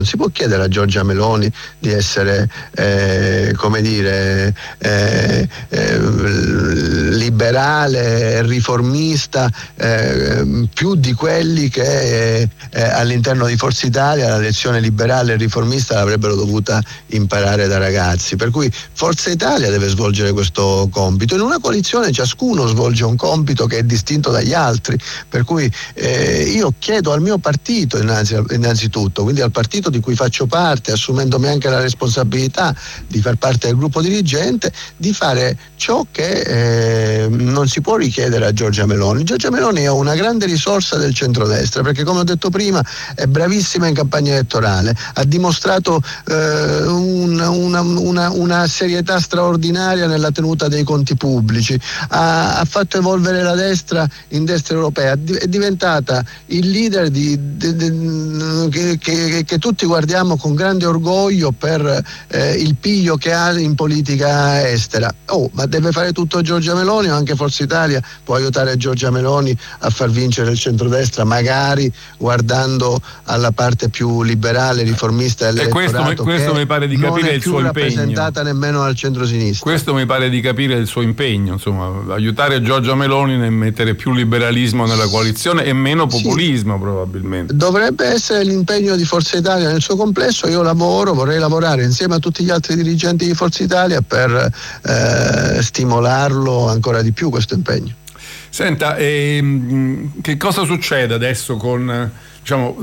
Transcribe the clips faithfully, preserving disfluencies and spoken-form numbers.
Non si può chiedere a Giorgia Meloni di essere, eh, come dire, eh, eh, liberale, riformista, eh, più di quelli che eh, all'interno di Forza Italia la lezione liberale e riformista l'avrebbero dovuta imparare da ragazzi. Per cui Forza Italia deve svolgere questo compito. In una coalizione ciascuno svolge un compito che è distinto dagli altri. Per cui eh, io chiedo al mio partito innanzi, innanzitutto, quindi al partito di cui faccio parte, assumendomi anche la responsabilità di far parte del gruppo dirigente, di fare ciò che eh, non si può richiedere a Giorgia Meloni. Giorgia Meloni è una grande risorsa del centrodestra, perché come ho detto prima è bravissima in campagna elettorale, ha dimostrato eh, un, una, una, una serietà straordinaria nella tenuta dei conti pubblici, ha, ha fatto evolvere la destra in destra europea, è diventata il leader di, di, di, che, che, che tutti guardiamo con grande orgoglio per eh, il piglio che ha in politica estera. Oh, ma deve fare tutto Giorgia Meloni o anche Forza Italia può aiutare Giorgia Meloni a far vincere il centrodestra, magari guardando alla parte più liberale, riformista dell'elettorato, e questo, questo che mi pare di capire il suo impegno. Non è più rappresentata nemmeno al centrosinistra. Questo mi pare di capire il suo impegno, insomma, aiutare Giorgia Meloni nel mettere più liberalismo nella coalizione e meno populismo, sì, probabilmente. Dovrebbe essere l'impegno di Forza Italia nel suo complesso. Io lavoro, vorrei lavorare insieme a tutti gli altri dirigenti di Forza Italia per eh, stimolarlo ancora di più questo impegno. Senta, ehm, che cosa succede adesso con, diciamo,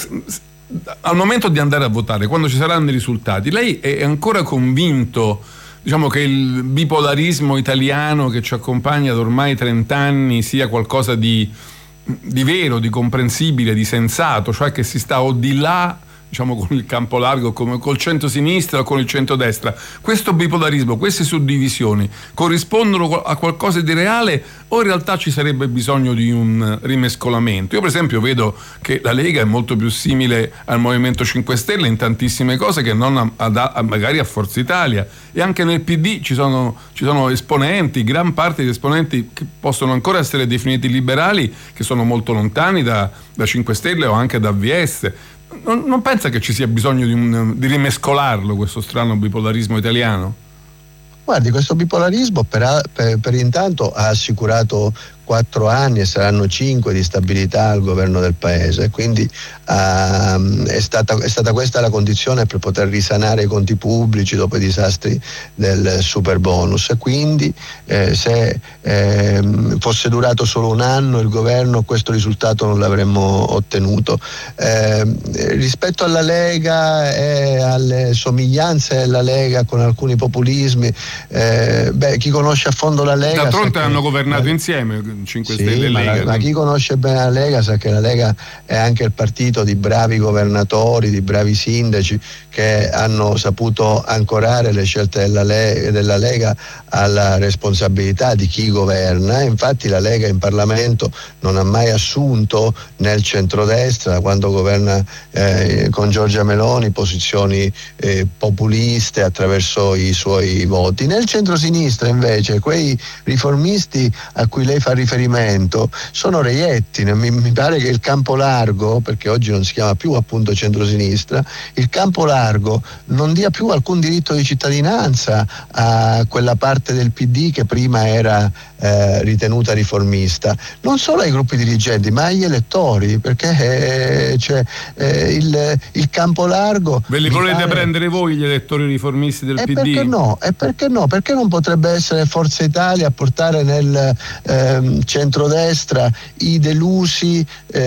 al momento di andare a votare, quando ci saranno i risultati? Lei è ancora convinto, diciamo, che il bipolarismo italiano che ci accompagna da ormai trent'anni sia qualcosa di, di vero, di comprensibile, di sensato, cioè che si sta o di là, diciamo, con il campo largo, come col centro-sinistra o con il centro-destra? Questo bipolarismo, queste suddivisioni corrispondono a qualcosa di reale o in realtà ci sarebbe bisogno di un rimescolamento? Io per esempio vedo che la Lega è molto più simile al Movimento cinque Stelle in tantissime cose che non a, a, a, magari a Forza Italia, e anche nel P D ci sono, ci sono esponenti, gran parte di esponenti che possono ancora essere definiti liberali, che sono molto lontani da, da cinque Stelle o anche da V S. Non, non pensa che ci sia bisogno di, un, di rimescolarlo, questo strano bipolarismo italiano? Guardi, questo bipolarismo per, per, per intanto ha assicurato quattro anni e saranno cinque di stabilità al governo del paese, quindi uh, è, stata, è stata questa la condizione per poter risanare i conti pubblici dopo i disastri del super bonus, e quindi eh, se eh, fosse durato solo un anno il governo questo risultato non l'avremmo ottenuto. Eh, rispetto alla Lega e alle somiglianze della Lega con alcuni populismi, eh, beh, chi conosce a fondo la Lega d'altronde hanno governato eh, insieme cinque sì, Stelle e ma, Lega. Ma chi conosce bene la Lega sa che la Lega è anche il partito di bravi governatori, di bravi sindaci che hanno saputo ancorare le scelte della, Le- della Lega alla responsabilità di chi governa. Infatti la Lega in Parlamento non ha mai assunto nel centrodestra, quando governa eh, con Giorgia Meloni, posizioni eh, populiste attraverso i suoi voti. Nel centrosinistra invece quei riformisti a cui lei fa riferimento sono reietti. Mi, mi pare che il campo largo, perché oggi non si chiama più appunto centrosinistra, il campo largo non dia più alcun diritto di cittadinanza a quella parte del P D che prima era eh, ritenuta riformista, non solo ai gruppi dirigenti ma agli elettori, perché eh, cioè, eh, il, il campo largo ve li volete pare... prendere voi gli elettori riformisti del e P D? Perché no? E perché no? Perché non potrebbe essere Forza Italia a portare nel ehm, centrodestra i delusi,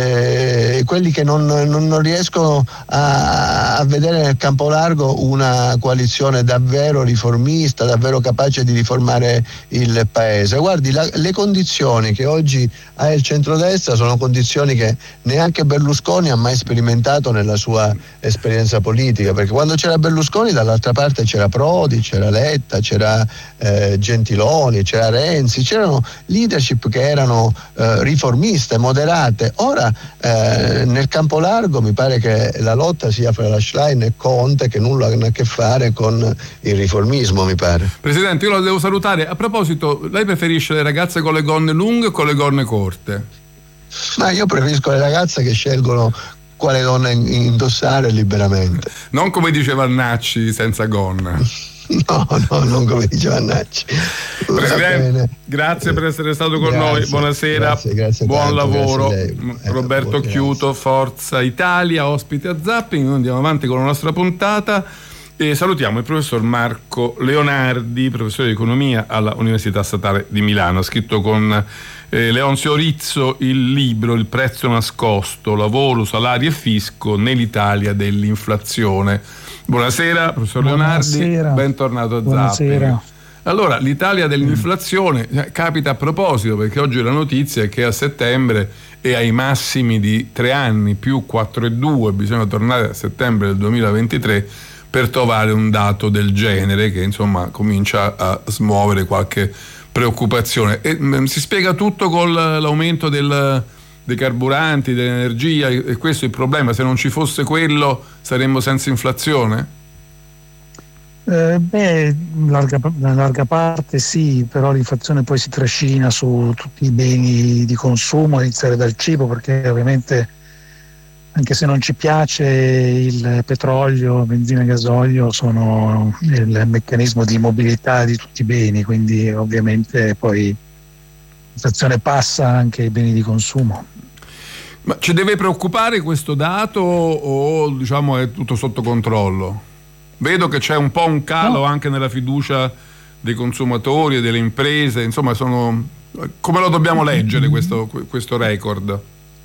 eh, quelli che non, non, non riescono a, a vedere nel campo largo una coalizione davvero riformista, davvero capace di riformare il paese? Guardi, la, le condizioni che oggi ha il centrodestra sono condizioni che neanche Berlusconi ha mai sperimentato nella sua esperienza politica, perché quando c'era Berlusconi dall'altra parte c'era Prodi, c'era Letta, c'era eh, Gentiloni, c'era Renzi, c'erano leadership che erano eh, riformiste, moderate. Ora eh, nel campo largo mi pare che la lotta sia fra la Schlein e Conte, che nulla hanno a che fare con il riformismo, mi pare. Presidente, io la devo salutare. A proposito, lei preferisce le ragazze con le gonne lunghe o con le gonne corte? Ma io preferisco le ragazze che scelgono quale gonna indossare liberamente. Non come diceva Nacci, senza gonna. No, no, non come diceva Nacci. Presidente, grazie per essere stato con grazie, noi, buonasera, grazie, grazie buon tanto, lavoro. grazie Roberto Chiuto, Forza Italia, ospite a Zapping. Noi andiamo avanti con la nostra puntata e salutiamo il professor Marco Leonardi, professore di economia alla Università Statale di Milano. Ha scritto con eh, Leonzio Rizzo il libro Il prezzo nascosto, lavoro, salari e fisco nell'Italia dell'inflazione. Buonasera professor Leonardi, Buonasera. Bentornato a Buonasera. Zapping. Allora, l'Italia dell'inflazione eh, capita a proposito, perché oggi la notizia è che a settembre è ai massimi di tre anni, più quattro virgola due, bisogna tornare a settembre del duemilaventitré per trovare un dato del genere che insomma comincia a smuovere qualche preoccupazione. E, mh, si spiega tutto con l'aumento del, dei carburanti, dell'energia, e questo è il problema. Se non ci fosse quello saremmo senza inflazione? Eh, beh, in larga, in larga parte sì, però l'inflazione poi si trascina su tutti i beni di consumo, a iniziare dal cibo, perché ovviamente anche se non ci piace il petrolio, benzina e gasolio sono il meccanismo di mobilità di tutti i beni, quindi ovviamente poi l'inflazione passa anche ai beni di consumo. Ma ci deve preoccupare questo dato o diciamo è tutto sotto controllo? Vedo che c'è un po' un calo no. anche nella fiducia dei consumatori e delle imprese, insomma sono... come lo dobbiamo leggere questo, questo record?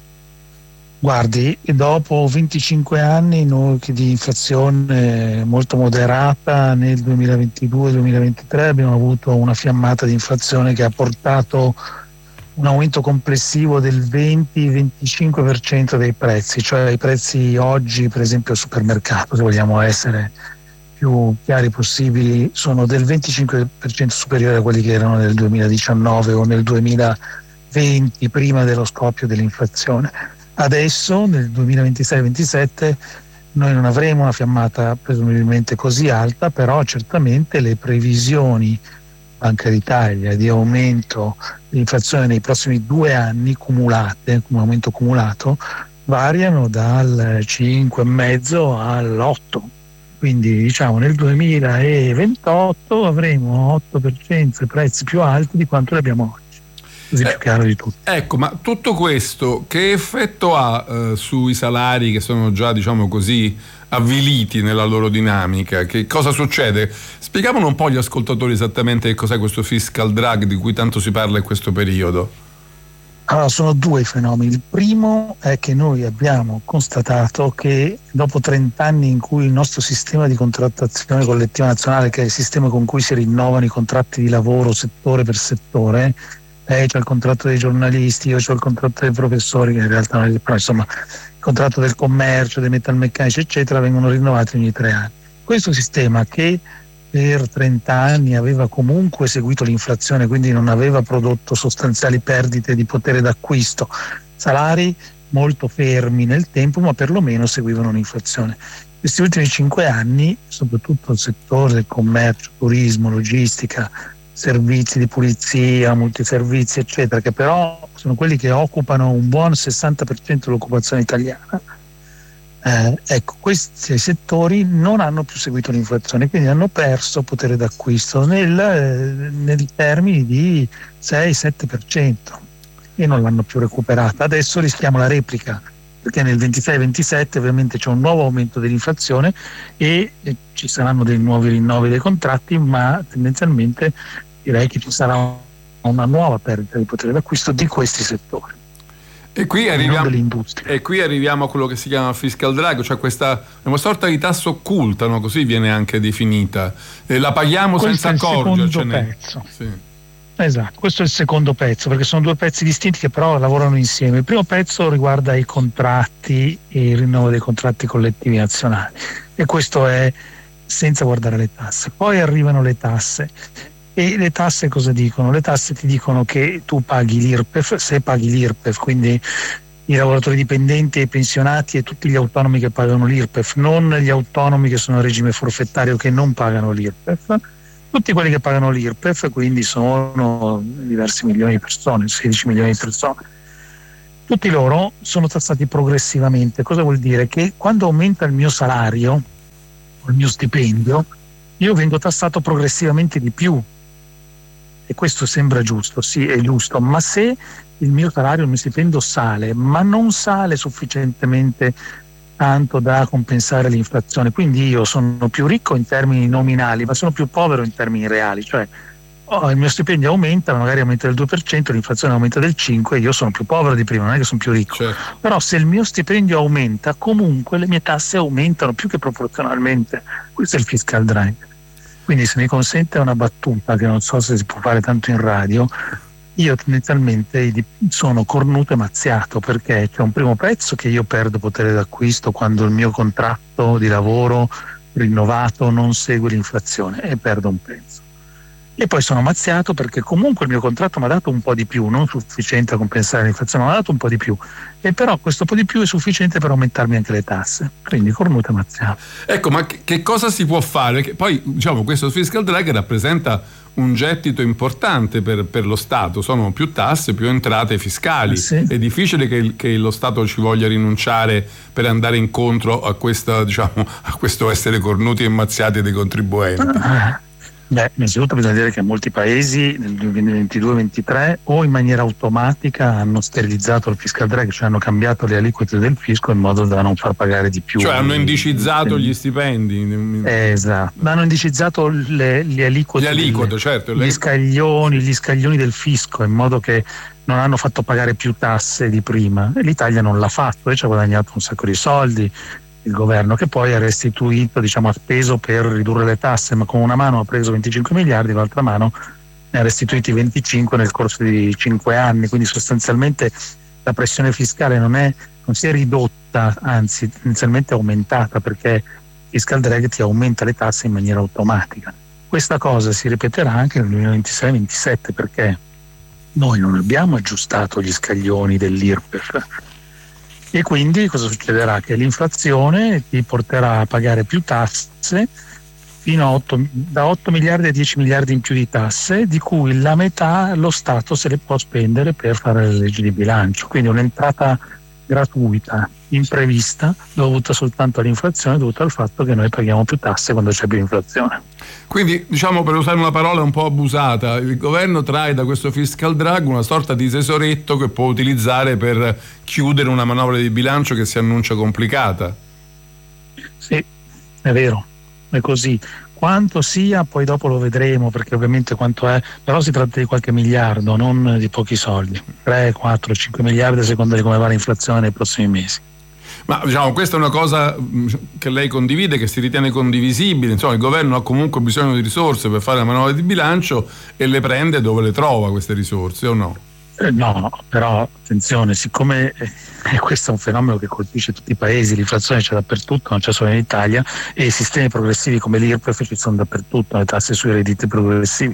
Guardi, dopo venticinque anni noi di inflazione molto moderata, nel duemilaventidue duemilaventitré abbiamo avuto una fiammata di inflazione che ha portato un aumento complessivo del venti venticinque per cento dei prezzi, cioè i prezzi oggi per esempio al supermercato, se vogliamo essere più chiari possibili, sono del venticinque per cento superiori a quelli che erano nel duemiladiciannove o nel duemilaventi, prima dello scoppio dell'inflazione. Adesso nel duemilaventisei ventisette noi non avremo una fiammata presumibilmente così alta, però certamente le previsioni Banca d'Italia di aumento dell'inflazione nei prossimi due anni cumulate, un aumento cumulato, variano dal cinque virgola cinque all'otto. Quindi diciamo nel duemilaventotto avremo otto per cento prezzi più alti di quanto li abbiamo oggi. Così eh, più chiaro di tutto. Ecco, ma tutto questo che effetto ha eh, sui salari che sono già, diciamo così, avviliti nella loro dinamica? Che cosa succede? Spieghiamolo un po' agli ascoltatori esattamente che cos'è questo fiscal drag di cui tanto si parla in questo periodo. Allora, sono due i fenomeni. Il primo è che noi abbiamo constatato che dopo trenta anni in cui il nostro sistema di contrattazione collettiva nazionale, che è il sistema con cui si rinnovano i contratti di lavoro settore per settore, lei c'è il contratto dei giornalisti, io c'ho il contratto dei professori, che in realtà non è, però insomma il contratto del commercio, dei metalmeccanici eccetera, vengono rinnovati ogni tre anni. Questo sistema che per trenta anni aveva comunque seguito l'inflazione, quindi non aveva prodotto sostanziali perdite di potere d'acquisto, salari molto fermi nel tempo, ma perlomeno seguivano l'inflazione. Questi ultimi cinque anni, soprattutto il settore del commercio, turismo, logistica, servizi di pulizia, multiservizi eccetera, che però sono quelli che occupano un buon sessanta per cento dell'occupazione italiana, Eh, ecco, questi settori non hanno più seguito l'inflazione, quindi hanno perso potere d'acquisto nel, eh, nei termini di sei sette per cento e non l'hanno più recuperata. Adesso rischiamo la replica, perché nel ventisei ventisette ovviamente c'è un nuovo aumento dell'inflazione e, e ci saranno dei nuovi rinnovi dei contratti, ma tendenzialmente direi che ci sarà una nuova perdita di potere d'acquisto di questi settori. E qui, arriviamo, e qui arriviamo a quello che si chiama fiscal drag, cioè questa una sorta di tassa occulta, no? Così viene anche definita. E la paghiamo questo senza accorgercene. Sì. Esatto, questo è il secondo pezzo, perché sono due pezzi distinti che però lavorano insieme. Il primo pezzo riguarda i contratti e il rinnovo dei contratti collettivi nazionali, e questo è senza guardare le tasse. Poi arrivano le tasse. E le tasse cosa dicono? Le tasse ti dicono che tu paghi l'I R P E F, se paghi l'I R P E F, quindi i lavoratori dipendenti e i pensionati e tutti gli autonomi che pagano l'I R P E F, non gli autonomi che sono a regime forfettario che non pagano l'I R P E F, tutti quelli che pagano l'I R P E F, quindi sono diversi milioni di persone, sedici milioni di persone. tutti loro sono tassati progressivamente. Cosa vuol dire? Che quando aumenta il mio salario o il mio stipendio, io vengo tassato progressivamente di più. E questo sembra giusto, sì, è giusto, ma se il mio salario, il mio stipendio sale, ma non sale sufficientemente tanto da compensare l'inflazione, quindi io sono più ricco in termini nominali, ma sono più povero in termini reali, cioè oh, il mio stipendio aumenta, magari aumenta del due per cento, l'inflazione aumenta del cinque per cento, io sono più povero di prima, non è che sono più ricco. Certo. Però se il mio stipendio aumenta, comunque le mie tasse aumentano più che proporzionalmente. Questo è il fiscal drag. Quindi, se mi consente una battuta che non so se si può fare tanto in radio, io tendenzialmente sono cornuto e mazziato, perché c'è un primo pezzo che io perdo potere d'acquisto quando il mio contratto di lavoro rinnovato non segue l'inflazione, e perdo un pezzo. E poi sono mazziato perché comunque il mio contratto mi ha dato un po' di più, non sufficiente a compensare l'inflazione, ma mi ha dato un po' di più, e però questo po' di più è sufficiente per aumentarmi anche le tasse, quindi cornuto e mazziato. Ecco, ma che cosa si può fare? Che poi, diciamo, questo fiscal drag rappresenta un gettito importante per, per lo Stato, sono più tasse, più entrate fiscali. Eh sì. È difficile che, che lo Stato ci voglia rinunciare per andare incontro a, questa, diciamo, a questo essere cornuti e mazziati dei contribuenti. Ah. Beh, innanzitutto bisogna dire che molti paesi nel duemilaventidue ventitré o in maniera automatica hanno sterilizzato il fiscal drag, cioè hanno cambiato le aliquote del fisco in modo da non far pagare di più. Cioè hanno indicizzato gli stipendi. Esatto, hanno indicizzato le, le aliquote, le aliquote delle, certo, gli scaglioni, gli scaglioni del fisco, in modo che non hanno fatto pagare più tasse di prima. E l'Italia non l'ha fatto e ci ha guadagnato un sacco di soldi. Il governo, che poi ha restituito, diciamo, ha speso per ridurre le tasse, ma con una mano ha preso venticinque miliardi, l'altra mano ne ha restituiti venticinque nel corso di cinque anni, quindi sostanzialmente la pressione fiscale non, è, non si è ridotta, anzi tendenzialmente è aumentata, perché il fiscal drag ti aumenta le tasse in maniera automatica. Questa cosa si ripeterà anche nel duemilaventisei ventisette, perché noi non abbiamo aggiustato gli scaglioni dell'Irpef. E quindi cosa succederà? Che l'inflazione ti porterà a pagare più tasse, fino a otto, da otto miliardi a dieci miliardi in più di tasse, di cui la metà lo Stato se le può spendere per fare le leggi di bilancio. Quindi un'entrata gratuita, imprevista, dovuta soltanto all'inflazione, dovuta al fatto che noi paghiamo più tasse quando c'è più inflazione. Quindi, diciamo, per usare una parola un po' abusata, il governo trae da questo fiscal drag una sorta di tesoretto che può utilizzare per chiudere una manovra di bilancio che si annuncia complicata. Sì, è vero, è così. Quanto sia, poi dopo lo vedremo, perché ovviamente quanto è, però si tratta di qualche miliardo, non di pochi soldi, tre, quattro, cinque miliardi a seconda di come va l'inflazione nei prossimi mesi. Ma diciamo, questa è una cosa che lei condivide, che si ritiene condivisibile, insomma il governo ha comunque bisogno di risorse per fare la manovra di bilancio e le prende dove le trova queste risorse, o no? Eh, no, però attenzione, siccome eh, questo è un fenomeno che colpisce tutti i paesi, l'inflazione c'è dappertutto, non c'è solo in Italia, e i sistemi progressivi come l'Irpef ci sono dappertutto, le tasse sui redditi progressivi.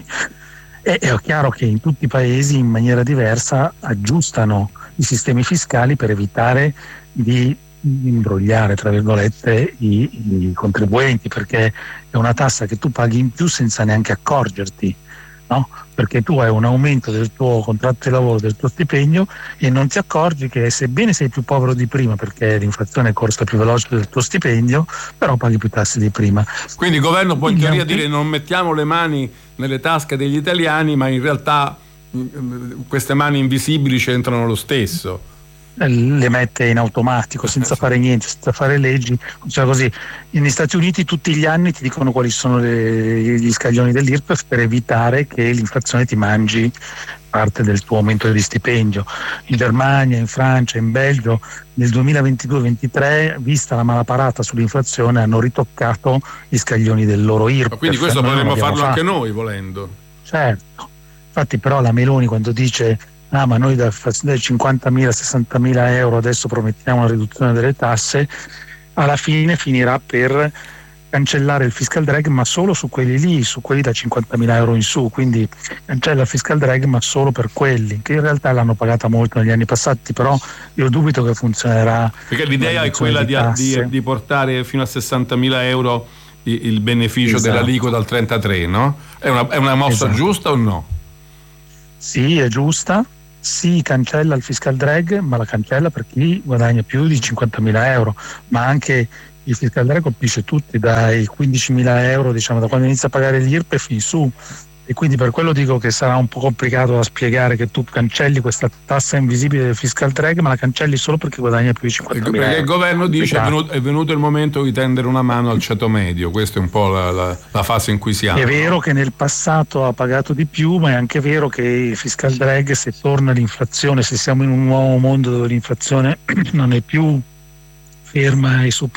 E è chiaro che in tutti i paesi in maniera diversa aggiustano i sistemi fiscali per evitare di imbrogliare, tra virgolette, i, i contribuenti, perché è una tassa che tu paghi in più senza neanche accorgerti, no? Perché tu hai un aumento del tuo contratto di lavoro, del tuo stipendio, e non ti accorgi che, sebbene sei più povero di prima perché l'inflazione è corsa più veloce del tuo stipendio, però paghi più tasse di prima. Quindi il governo può in Quindi teoria dire non mettiamo le mani nelle tasche degli italiani, ma in realtà queste mani invisibili c'entrano lo stesso. Le mette in automatico senza fare niente, senza fare leggi, cioè così. Negli Stati Uniti tutti gli anni ti dicono quali sono le, gli scaglioni dell'Irpef per evitare che l'inflazione ti mangi parte del tuo aumento di stipendio. In Germania, in Francia, in Belgio nel duemilaventidue ventitré, vista la malaparata sull'inflazione, hanno ritoccato gli scaglioni del loro Irpef. Quindi questo potremmo farlo fatto. Anche noi volendo. Certo, infatti però la Meloni quando dice ah ma noi da cinquantamila, sessantamila euro adesso promettiamo una riduzione delle tasse, alla fine finirà per cancellare il fiscal drag, ma solo su quelli lì, su quelli da cinquantamila euro in su, quindi cancella il fiscal drag ma solo per quelli, che in realtà l'hanno pagata molto negli anni passati, però io dubito che funzionerà. Perché l'idea è quella di, di, di portare fino a sessantamila euro il, il beneficio esatto. dell'aliquota al trentatré, no? È una, è una mossa esatto. giusta o no? Sì, è giusta. sì, cancella il fiscal drag, ma la cancella per chi guadagna più di cinquantamila euro, ma anche il fiscal drag colpisce tutti dai quindicimila euro, diciamo, da quando inizia a pagare l'I R P E F in su. E quindi per quello dico che sarà un po' complicato da spiegare che tu cancelli questa tassa invisibile del fiscal drag, ma la cancelli solo perché guadagna più di cinquantamila euro. Perché il governo dice è venuto, è venuto il momento di tendere una mano al ceto medio, questa è un po' la, la, la fase in cui siamo. È vero che nel passato ha pagato di più, ma è anche vero che il fiscal drag, se torna l'inflazione, se siamo in un nuovo mondo dove l'inflazione non è più ferma e su